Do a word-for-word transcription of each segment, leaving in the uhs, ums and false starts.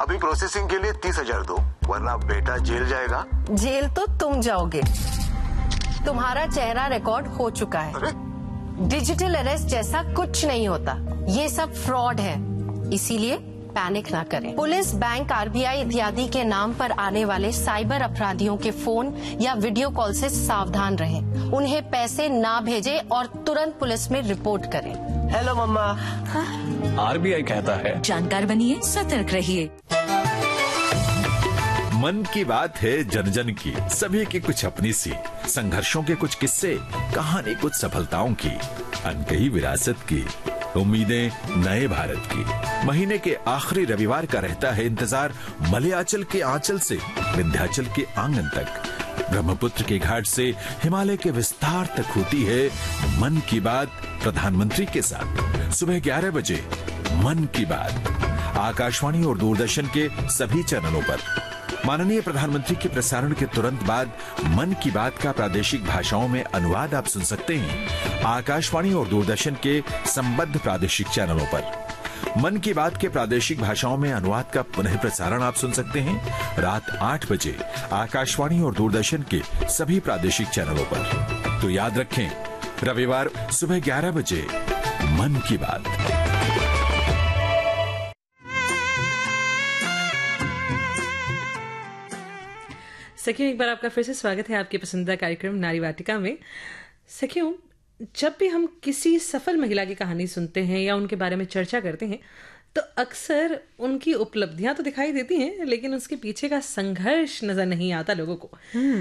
अभी प्रोसेसिंग के लिए तीस हजार दो, वरना बेटा जेल जाएगा। जेल तो तुम जाओगे। तुम्हारा चेहरा रिकॉर्ड हो चुका है। अरे? डिजिटल अरेस्ट जैसा कुछ नहीं होता, ये सब फ्रॉड है, इसीलिए पैनिक ना करें। पुलिस, बैंक, आरबीआई इत्यादि के नाम पर आने वाले साइबर अपराधियों के फोन या वीडियो कॉल से सावधान रहें। उन्हें पैसे ना भेजें और तुरंत पुलिस में रिपोर्ट करें। हेलो मम्मा। आरबीआई कहता है, जानकार बनिए, सतर्क रहिए। मन की बात है जन जन की, सभी की कुछ अपनी सी, संघर्षों के कुछ किस्से, कहानी कुछ सफलताओं की, अनकही विरासत की, उम्मीदें नए भारत की। महीने के आखिरी रविवार का रहता है इंतजार मलयाचल के आंचल से विंध्याचल के आंगन तक, ब्रह्मपुत्र के घाट से हिमालय के विस्तार तक होती है मन की बात प्रधानमंत्री के साथ। सुबह ग्यारह बजे मन की बात आकाशवाणी और दूरदर्शन के सभी चैनलों पर। माननीय प्रधानमंत्री के प्रसारण के तुरंत बाद मन की बात का प्रादेशिक भाषाओं में अनुवाद आप सुन सकते हैं आकाशवाणी और दूरदर्शन के संबद्ध प्रादेशिक चैनलों पर। मन की बात के प्रादेशिक भाषाओं में अनुवाद का पुनः प्रसारण आप सुन सकते हैं रात आठ बजे आकाशवाणी और दूरदर्शन के सभी प्रादेशिक चैनलों पर। तो याद रखें, रविवार सुबह ग्यारह बजे मन की बात। सखियों, एक बार आपका फिर से स्वागत है आपके पसंदीदा कार्यक्रम नारी वाटिका में। सखियों, जब भी हम किसी सफल महिला की कहानी सुनते हैं या उनके बारे में चर्चा करते हैं तो अक्सर उनकी उपलब्धियां तो दिखाई देती हैं, लेकिन उसके पीछे का संघर्ष नजर नहीं आता लोगों को।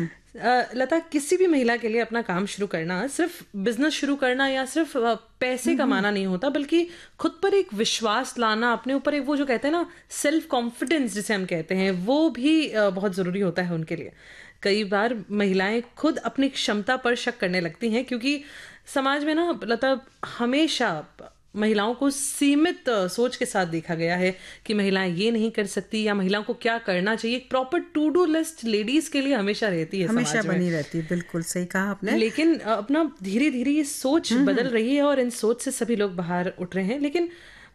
आ, लता, किसी भी महिला के लिए अपना काम शुरू करना सिर्फ बिजनेस शुरू करना या सिर्फ पैसे कमाना नहीं होता, बल्कि खुद पर एक विश्वास लाना, अपने ऊपर एक वो जो कहते हैं ना सेल्फ कॉन्फिडेंस जिसे हम कहते हैं, वो भी बहुत जरूरी होता है उनके लिए। कई बार महिलाएं खुद अपनी क्षमता पर शक करने लगती हैं, क्योंकि समाज में ना लता हमेशा महिलाओं को सीमित सोच के साथ देखा गया है कि महिलाएं ये नहीं कर सकती या महिलाओं को क्या करना चाहिए। एक proper to do list ladies के लिए हमेशा रहती है, हमेशा बनी रहती है। बिल्कुल सही कहा आपने। लेकिन अपना धीरे धीरे ये सोच बदल रही है और इन सोच से सभी लोग बाहर उठ रहे हैं। लेकिन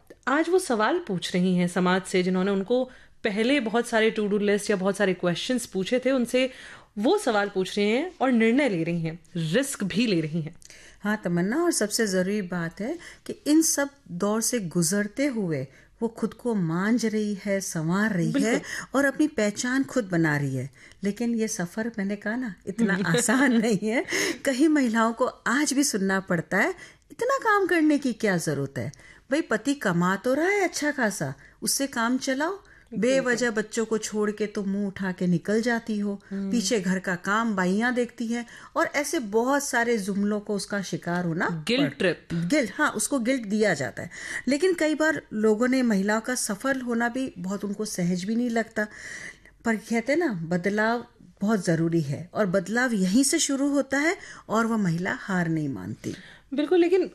आज वो सवाल पूछ रही हैं समाज से, जिन्होंने उनको पहले बहुत सारे टू डू लिस्ट या बहुत सारे क्वेश्चंस पूछे थे, उनसे वो सवाल पूछ रही हैं और निर्णय ले रही हैं, रिस्क भी ले रही हैं। हाँ तमन्ना, और सबसे जरूरी बात है कि इन सब दौर से गुजरते हुए वो खुद को मांझ रही है, संवार रही है और अपनी पहचान खुद बना रही है। लेकिन ये सफर, मैंने कहा ना, इतना आसान नहीं है। कई महिलाओं को आज भी सुनना पड़ता है, इतना काम करने की क्या जरूरत है, भाई पति कमा तो रहा है अच्छा खासा, उससे काम चलाओ, बेवजह बच्चों को छोड़ के तो मुंह उठा के निकल जाती हो, पीछे घर का काम बाइयां देखती हैं, और ऐसे बहुत सारे जुमलों को उसका शिकार होना, गिल्ट ट्रिप, गिल्ट, हाँ उसको गिल्ट दिया जाता है। लेकिन कई बार लोगों ने महिलाओं का सफल होना भी बहुत उनको सहज भी नहीं लगता। पर कहते हैं ना, बदलाव बहुत जरूरी है और बदलाव यहीं से शुरू होता है और वह महिला हार नहीं मानती। बिल्कुल, लेकिन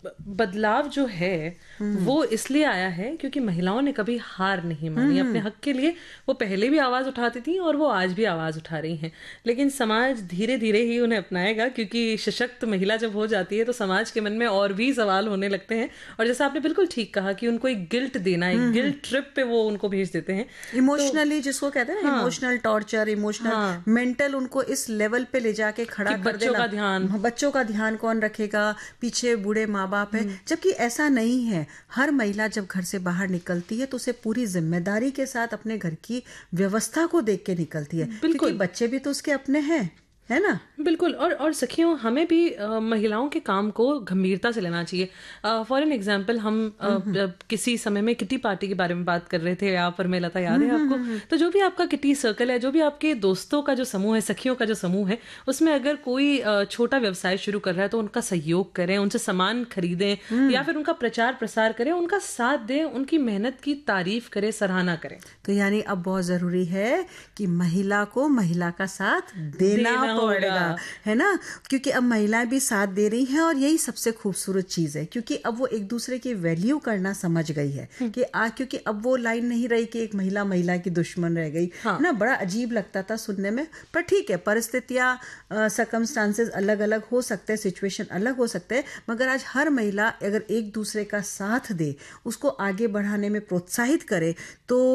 बदलाव जो है वो इसलिए आया है क्योंकि महिलाओं ने कभी हार नहीं मानी अपने हक के लिए। वो पहले भी आवाज उठाती थी और वो आज भी आवाज उठा रही हैं। लेकिन समाज धीरे धीरे ही उन्हें अपनाएगा, क्योंकि सशक्त महिला जब हो जाती है तो समाज के मन में और भी सवाल होने लगते हैं। और जैसा आपने बिल्कुल ठीक कहा कि उनको एक गिल्ट देना, एक गिल्ट ट्रिप पे वो उनको भेज देते हैं, इमोशनली, जिसको कहते हैं ना इमोशनल टॉर्चर, इमोशनल मेंटल, उनको इस लेवल पे ले जाके खड़ा कर देना। बच्चों का ध्यान, बच्चों का ध्यान कौन रखेगा, पीछे बूढ़े माँ बाप है, जबकि ऐसा नहीं है। हर महिला जब घर से बाहर निकलती है तो उसे पूरी जिम्मेदारी के साथ अपने घर की व्यवस्था को देख के निकलती है, क्योंकि बच्चे भी तो उसके अपने हैं, है ना। बिल्कुल। और और सखियों, हमें भी आ, महिलाओं के काम को गंभीरता से लेना चाहिए। फॉर एन एग्जाम्पल, हम आ, किसी समय में किटी पार्टी के बारे में बात कर रहे थे यहाँ पर, मैं लता, याद है आपको? तो जो भी आपका किटी सर्कल है, जो भी आपके दोस्तों का जो समूह है, सखियों का जो समूह है, उसमें अगर कोई आ, छोटा व्यवसाय शुरू कर रहा है तो उनका सहयोग करें, उनसे सामान खरीदें या फिर उनका प्रचार प्रसार करें, उनका साथ दें, उनकी मेहनत की तारीफ करें, सराहना करें। तो यानी अब बहुत जरूरी है कि महिला को महिला का साथ देना पड़ेगा, है ना, क्योंकि अब महिलाएं भी साथ दे रही हैं और यही सबसे खूबसूरत चीज है, क्योंकि अब वो एक दूसरे की वैल्यू करना समझ गई है कि आ, क्योंकि अब वो लाइन नहीं रही कि एक महिला महिला की दुश्मन रह गई। हाँ। ना, बड़ा अजीब लगता था सुनने में, पर ठीक है, परिस्थितियां, सर्कमस्टांसेस अलग अलग हो सकते हैं, सिचुएशन अलग हो सकते हैं, मगर आज हर महिला अगर एक दूसरे का साथ दे, उसको आगे बढ़ाने में प्रोत्साहित करे, तो